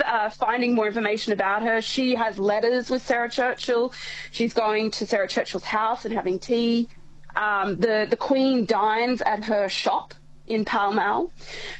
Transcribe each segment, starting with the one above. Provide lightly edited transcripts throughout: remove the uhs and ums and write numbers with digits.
finding more information about her. She has letters with Sarah Churchill. She's going to Sarah Churchill's house and having tea. The Queen dines at her shop in Pall Mall.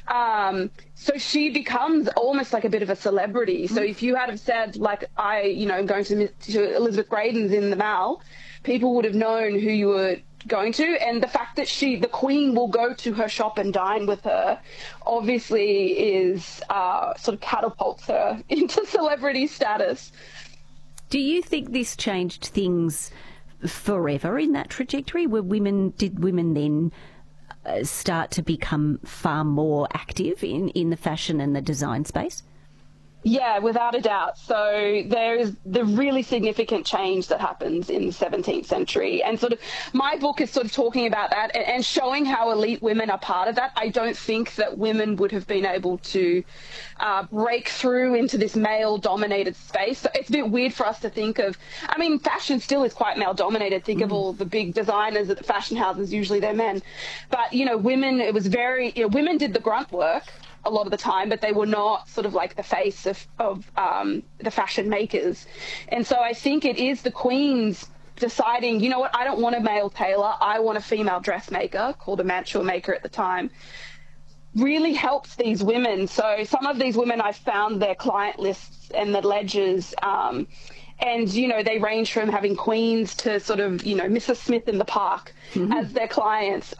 So she becomes almost like a bit of a celebrity. So if you had have said, like, I'm going to Elizabeth Graydon's in the Mall, people would have known who you were going to. And the fact that the Queen will go to her shop and dine with her obviously is sort of catapults her into celebrity status. Do you think this changed things forever in that trajectory? Did women then start to become far more active in the fashion and the design space? Yeah, without a doubt. So there's the really significant change that happens in the 17th century. And sort of my book is sort of talking about that and showing how elite women are part of that. I don't think that women would have been able to break through into this male-dominated space. So it's a bit weird for us to think of, fashion still is quite male-dominated. Think of all the big designers at the fashion houses, usually they're men. But, women, it was very, women did the grunt work a lot of the time, but they were not sort of like the face of the fashion makers. And so I think it is the Queen's deciding, you know what, I don't want a male tailor, I want a female dressmaker, called a mantua maker at the time, really helps these women. So some of these women, I found their client lists and the ledgers, and, they range from having queens to sort of, Mrs. Smith in the Park as their clients.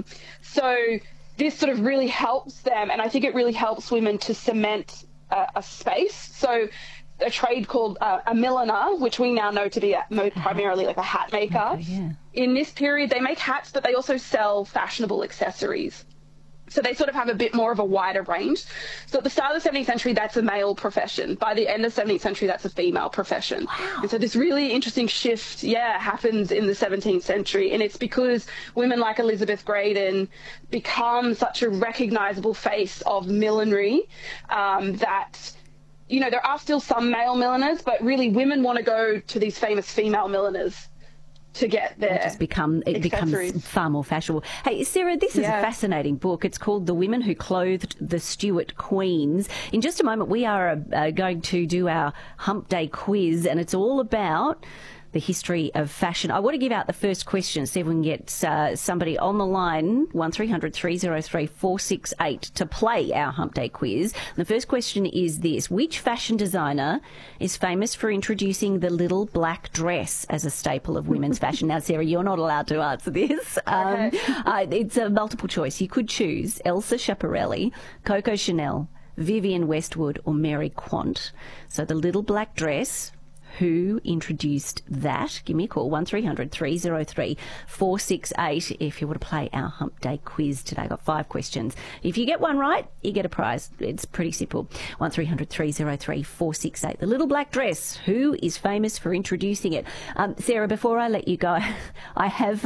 So this sort of really helps them, and I think it really helps women to cement a space. So a trade called a milliner, which we now know to be primarily like a hat maker. Okay, yeah. In this period, they make hats, but they also sell fashionable accessories. So they sort of have a bit more of a wider range. So at the start of the 17th century, that's a male profession. By the end of the 17th century, that's a female profession. Wow. And so this really interesting shift, happens in the 17th century. And it's because women like Elizabeth Graydon become such a recognizable face of millinery that, there are still some male milliners, but really women want to go to these famous female milliners to get there. It becomes far more fashionable. Hey, Sarah, this is a fascinating book. It's called The Women Who Clothed the Stuart Queens. In just a moment, we are going to do our Hump Day quiz, and it's all about the history of fashion. I want to give out the first question, see if we can get somebody on the line, 1300 303 468, to play our Hump Day quiz. And the first question is this: which fashion designer is famous for introducing the little black dress as a staple of women's fashion? Now, Sarah, you're not allowed to answer this. Okay. It's a multiple choice. You could choose Elsa Schiaparelli, Coco Chanel, Vivienne Westwood, or Mary Quant. So the little black dress. Who introduced that? Give me a call, 1300 303 468, if you want to play our Hump Day quiz today. I've got 5 questions. If you get one right, you get a prize. It's pretty simple. 1300 303 468. The little black dress. Who is famous for introducing it? Sarah, before I let you go, I have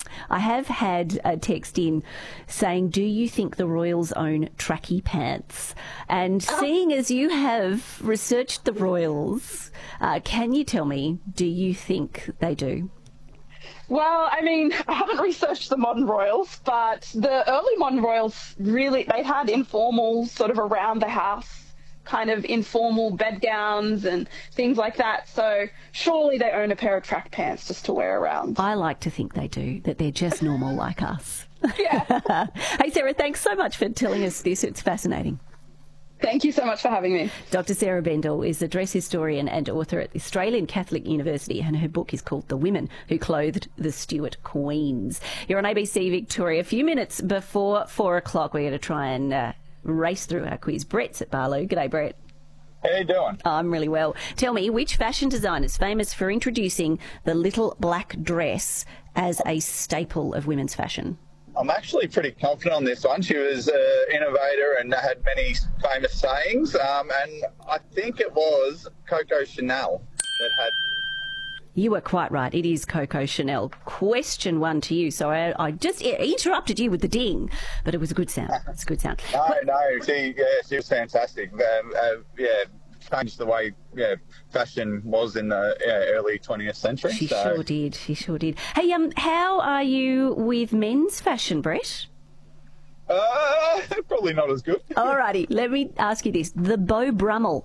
had a text in saying, do you think the royals own tracky pants? And seeing as you have researched the royals, can you tell me, do you think they do? Well, I haven't researched the modern royals, but the early modern royals they had informal sort of around the house, kind of informal bedgowns and things like that. So surely they own a pair of track pants just to wear around. I like to think they do, that they're just normal like us. Yeah. Hey, Sarah, thanks so much for telling us this. It's fascinating. Thank you so much for having me. Dr. Sarah Bendall is a dress historian and author at the Australian Catholic University, and her book is called The Women Who Clothed the Stuart Queens. You're on ABC Victoria. A few minutes before 4 o'clock, we're going to try and race through our quiz. Brett's at Barlow. G'day, Brett. How you doing? I'm really well. Tell me, which fashion designer is famous for introducing the little black dress as a staple of women's fashion? I'm actually pretty confident on this one. She was an innovator and had many famous sayings, and I think it was Coco Chanel that had... You were quite right. It is Coco Chanel. Question 1 to you. So I just interrupted you with the ding, but it was a good sound. It's a good sound. No, she was fantastic. Changed the way fashion was in the early 20th century. She sure did. Hey, how are you with men's fashion, Brett? Probably not as good. Alrighty, let me ask you this. The Beau Brummel